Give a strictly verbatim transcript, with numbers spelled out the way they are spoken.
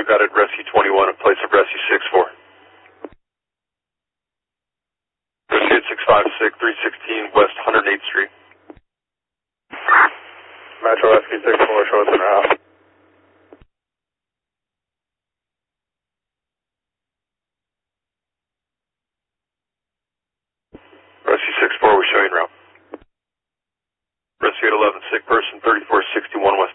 we got it, Rescue twenty-one in place of Rescue six four. Rescue six five six, three sixteen West one hundred eighth Street. Metro Rescue six four, show us in our house. Rescue six four, we're showing route. Rescue eight eleven, sick person, thirty-four sixty-one West